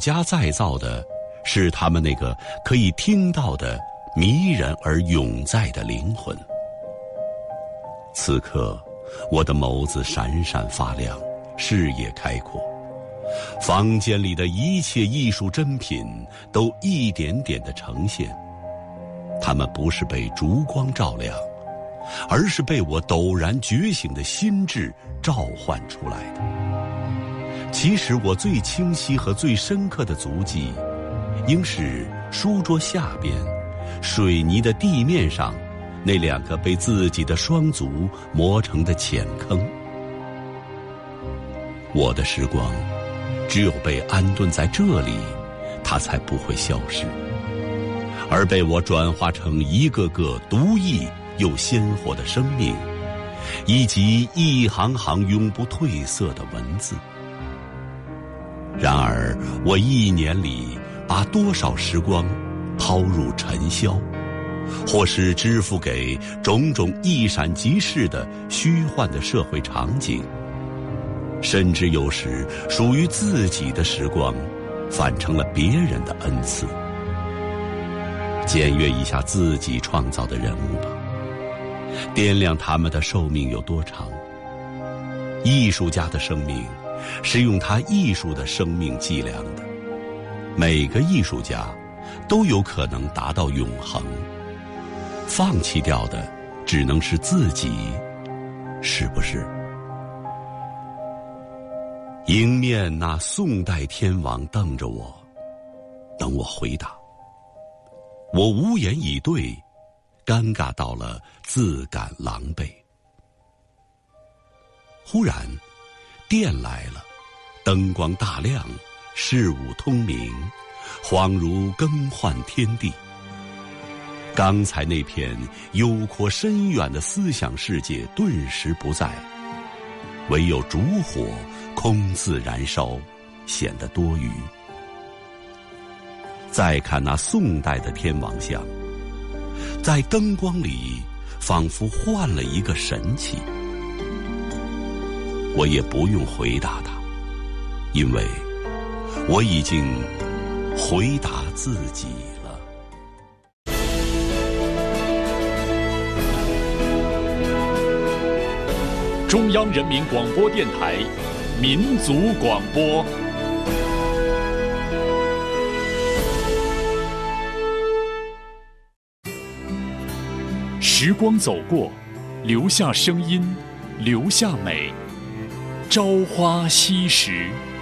加再造的是他们那个可以听到的迷人而永在的灵魂。此刻，我的眸子闪闪发亮，视野开阔，房间里的一切艺术珍品都一点点地呈现。它们不是被烛光照亮，而是被我陡然觉醒的心智召唤出来的。其实我最清晰和最深刻的足迹，应是书桌下边水泥的地面上那2个被自己的双足磨成的浅坑。我的时光只有被安顿在这里，它才不会消失，而被我转化成一个个独异又鲜活的生命，以及一行行永不褪色的文字。然而我1年里把多少时光抛入尘嚣，或是支付给种种一闪即逝的虚幻的社会场景，甚至有时属于自己的时光反成了别人的恩赐。检阅一下自己创造的人物吧，掂量他们的寿命有多长。艺术家的生命是用他艺术的生命计量的，每个艺术家都有可能达到永恒，放弃掉的只能是自己，是不是？迎面那宋代天王瞪着我，等我回答。我无言以对，尴尬到了自感狼狈。忽然电来了，灯光大亮，事物通明，恍如更换天地。刚才那片幽阔深远的思想世界顿时不在，唯有烛火空自燃烧，显得多余。再看那宋代的天王像，在灯光里仿佛换了一个神气。我也不用回答他，因为我已经回答自己了。 中央人民广播电台民族广播。时光走过，留下声音，留下美。朝花夕拾。